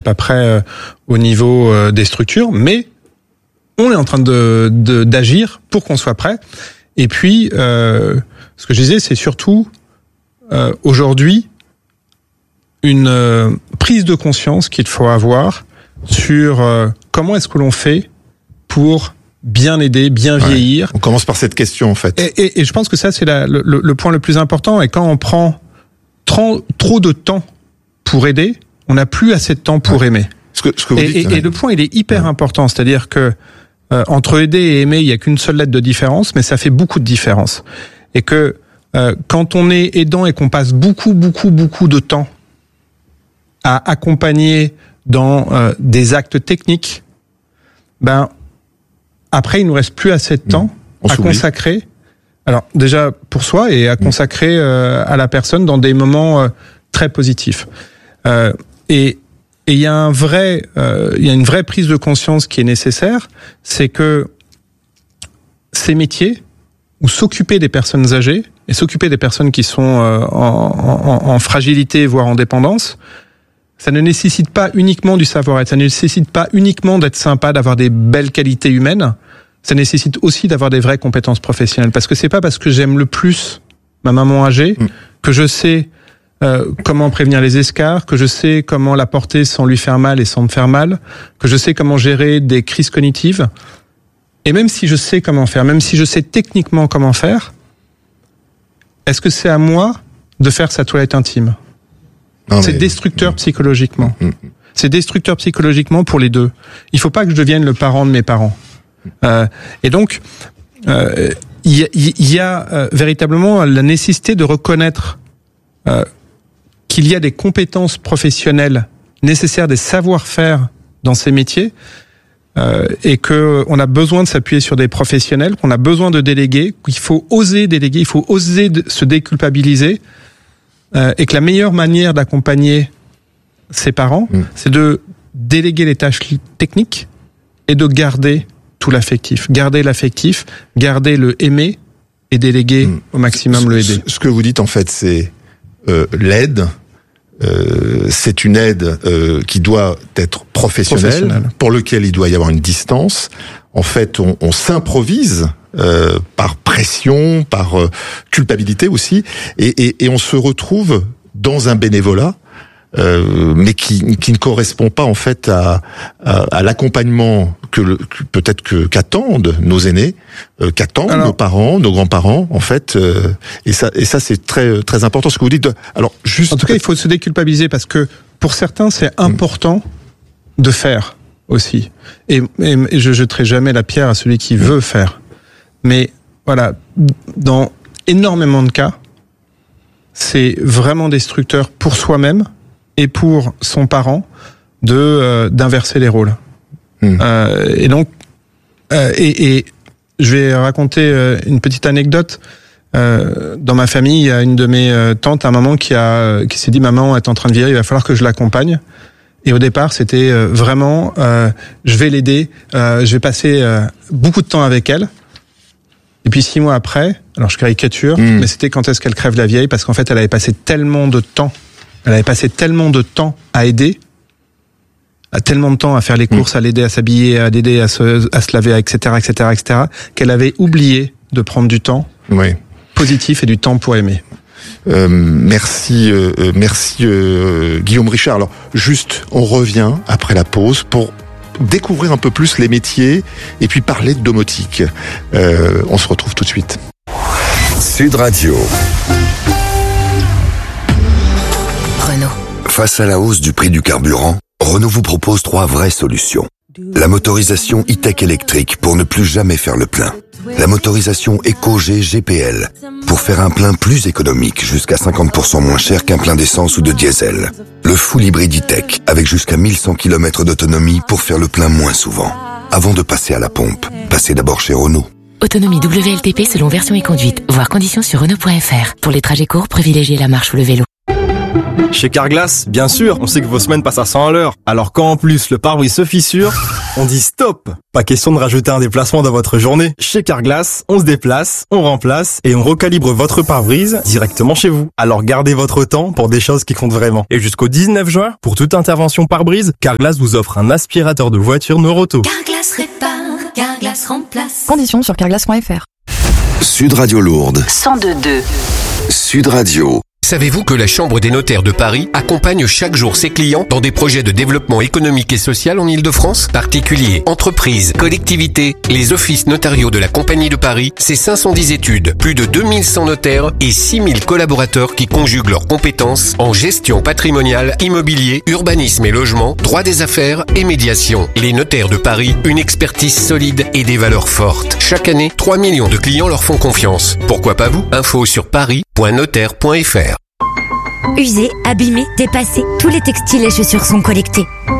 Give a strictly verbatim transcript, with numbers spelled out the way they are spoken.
pas prêt euh, au niveau euh, des structures, mais on est en train de, de d'agir pour qu'on soit prêt. Et puis, euh, ce que je disais, c'est surtout euh, aujourd'hui une euh, prise de conscience qu'il faut avoir sur euh, comment est-ce que l'on fait pour bien aider, bien vieillir. Ouais, on commence par cette question en fait. Et, et, et je pense que ça c'est la, le, le point le plus important. Et quand on prend trop, trop de temps pour aider, on n'a plus assez de temps pour ouais. aimer. Ce que, ce que vous et, dites, et, ouais. et le point il est hyper ouais. important, c'est-à-dire que euh, entre aider et aimer, il y a qu'une seule lettre de différence, mais ça fait beaucoup de différence. Et que euh, quand on est aidant et qu'on passe beaucoup, beaucoup, beaucoup de temps à accompagner dans euh, des actes techniques, ben après, il nous reste plus assez de temps à consacrer. Alors déjà pour soi et à consacrer euh, à la personne dans des moments euh, très positifs. Euh, et il y a un vrai, euh, il y a une vraie prise de conscience qui est nécessaire, c'est que ces métiers ou s'occuper des personnes âgées et s'occuper des personnes qui sont euh, en, en, en fragilité voire en dépendance, ça ne nécessite pas uniquement du savoir-être, ça ne nécessite pas uniquement d'être sympa, d'avoir des belles qualités humaines, ça nécessite aussi d'avoir des vraies compétences professionnelles. Parce que c'est pas parce que j'aime le plus ma maman âgée mmh. que je sais euh, comment prévenir les escarres, que je sais comment la porter sans lui faire mal et sans me faire mal, que je sais comment gérer des crises cognitives. Et même si je sais comment faire, même si je sais techniquement comment faire, est-ce que c'est à moi de faire sa toilette intime ? Non, c'est mais... destructeur psychologiquement. Mmh. C'est destructeur psychologiquement pour les deux. Il faut pas que je devienne le parent de mes parents. Euh, et donc, il euh, y, y, y a euh, véritablement la nécessité de reconnaître euh, qu'il y a des compétences professionnelles nécessaires, des savoir-faire dans ces métiers, euh, et que on a besoin de s'appuyer sur des professionnels, qu'on a besoin de déléguer, qu'il faut oser déléguer, il faut oser de, se déculpabiliser. Euh, et que la meilleure manière d'accompagner ses parents, mmh. c'est de déléguer les tâches techniques et de garder tout l'affectif. Garder l'affectif, garder le aimer et déléguer mmh. au maximum ce, le aider. Ce que vous dites en fait, c'est euh, l'aide. Euh, c'est une aide euh, qui doit être professionnelle, professionnelle, pour lequel il doit y avoir une distance. En fait, on, on s'improvise euh, par pression, par euh, culpabilité aussi, et, et, et on se retrouve dans un bénévolat, euh, mais qui, qui ne correspond pas en fait à, à, à l'accompagnement que, le, que peut-être que qu'attendent nos aînés, euh, qu'attendent alors, nos parents, nos grands-parents, en fait. Euh, et ça, et ça, c'est très très important ce que vous dites. Alors, juste. En tout cas, il faut se déculpabiliser parce que pour certains, c'est important mmh. de faire aussi. Et, et, et je jetterai jamais la pierre à celui qui mmh. veut faire. Mais voilà, dans énormément de cas, c'est vraiment destructeur pour soi-même et pour son parent de euh, d'inverser les rôles. Mmh. Euh, et donc, euh, et, et je vais raconter euh, une petite anecdote. Euh, dans ma famille, il y a une de mes euh, tantes, un maman qui a qui s'est dit maman est en train de vieillir, il va falloir que je l'accompagne. Et au départ, c'était euh, vraiment, euh, je vais l'aider, euh, je vais passer euh, beaucoup de temps avec elle. Et puis six mois après, alors je caricature, mmh. mais c'était quand est-ce qu'elle crève la vieille, parce qu'en fait, elle avait passé tellement de temps, elle avait passé tellement de temps à aider, à tellement de temps à faire les courses, mmh. à l'aider à s'habiller, à l'aider à se, à se laver, et cetera, et cetera, et cetera, qu'elle avait oublié de prendre du temps oui. positif et du temps pour aimer. Euh, merci, euh, merci euh, Guillaume Richard. Alors, juste, on revient après la pause pour découvrir un peu plus les métiers et puis parler de domotique. Euh, on se retrouve tout de suite. Sud Radio. Renault. Face à la hausse du prix du carburant, Renault vous propose trois vraies solutions. La motorisation e-tech électrique pour ne plus jamais faire le plein. La motorisation EcoG G P L pour faire un plein plus économique, jusqu'à cinquante pour cent moins cher qu'un plein d'essence ou de diesel. Le full hybride e-tech avec jusqu'à mille cent kilomètres d'autonomie pour faire le plein moins souvent. Avant de passer à la pompe, passez d'abord chez Renault. Autonomie W L T P selon version et conduite. Voir conditions sur Renault point F R. Pour les trajets courts, privilégiez la marche ou le vélo. Chez Carglass, bien sûr, on sait que vos semaines passent à cent à l'heure. Alors quand en plus le pare-brise se fissure, on dit stop. Pas question de rajouter un déplacement dans votre journée. Chez Carglass, on se déplace, on remplace et on recalibre votre pare-brise directement chez vous. Alors gardez votre temps pour des choses qui comptent vraiment. Et jusqu'au dix-neuf juin, pour toute intervention pare-brise, Carglass vous offre un aspirateur de voiture Neuroto. Carglass répare, Carglass remplace. Conditions sur carglass point f r. Sud Radio Lourdes. cent deux virgule deux. Sud Radio. Savez-vous que la Chambre des notaires de Paris accompagne chaque jour ses clients dans des projets de développement économique et social en Île-de-France? Particuliers, entreprises, collectivités, les offices notariaux de la Compagnie de Paris, c'est cinq cent dix études, plus de deux mille cent notaires et six mille collaborateurs qui conjuguent leurs compétences en gestion patrimoniale, immobilier, urbanisme et logement, droit des affaires et médiation. Les notaires de Paris, une expertise solide et des valeurs fortes. Chaque année, trois millions de clients leur font confiance. Pourquoi pas vous? Info sur paris point notaire point f r. Usés, abîmés, dépassés, tous les textiles et chaussures sont collectés.